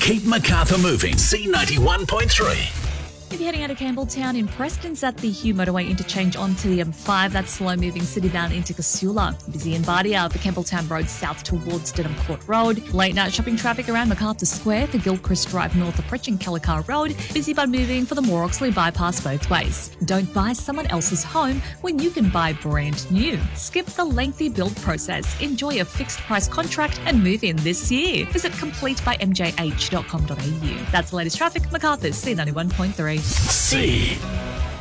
Keep Macarthur moving. C91.3. If you're heading out of Campbelltown in Preston's at the Hugh Motorway interchange onto the M5, that's slow-moving city-bound into Casula. Busy in Bardia for Campbelltown Road south towards Dedham Court Road. Late-night shopping traffic around MacArthur Square for Gilchrist Drive north of Pritchard Kellicar Road. Busy but moving for the Moore Oxley bypass both ways. Don't buy someone else's home when you can buy brand new. Skip the lengthy build process. Enjoy a fixed-price contract and move in this year. Visit completebymjh.com.au. That's the latest traffic. MacArthur's C91.3. C.